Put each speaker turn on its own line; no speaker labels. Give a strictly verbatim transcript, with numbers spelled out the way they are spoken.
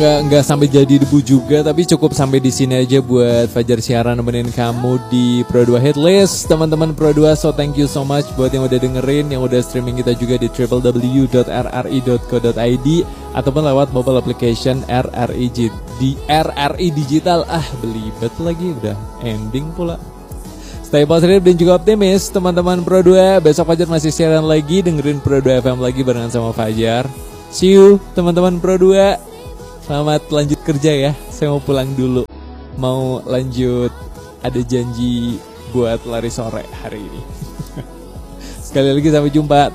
Nggak, nggak sampai jadi debu juga, tapi cukup sampai di sini aja buat Fajar siaran nemenin kamu di Pro dua Hitlist, teman-teman Pro dua. So thank you so much buat yang udah dengerin, yang udah streaming kita juga di w w w dot r r i dot co dot i d ataupun lewat mobile application R R I di R R I Digital. Ah, belibet lagi, udah ending pula. Stay positif dan juga optimis, teman-teman Pro dua. Besok Fajar masih siaran lagi, dengerin Pro dua F M lagi barengan sama Fajar. See you, teman-teman Pro dua. Selamat lanjut kerja ya. Saya mau pulang dulu. Mau lanjut, ada janji buat lari sore hari ini. Sekali lagi sampai jumpa.